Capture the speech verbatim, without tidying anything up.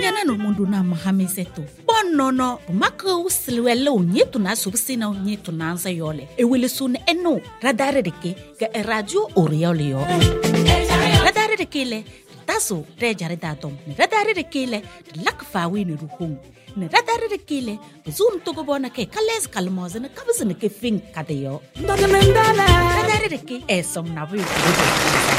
Tiana no mundo na mahamiseto. Bonono, mako silwelo nyetu na subsina nyetu na ansa yole. E wile sun eno, radare de ke, ga e radio oriole yo. Radare de kele, taso, rejare datom, radare de kele, lakfawi ni ruhung. Ne radare de kele, zoom to go bona ke, kales kalmoza, ne kabazane ke fin kadeyo. Radare de ke, e som na wi.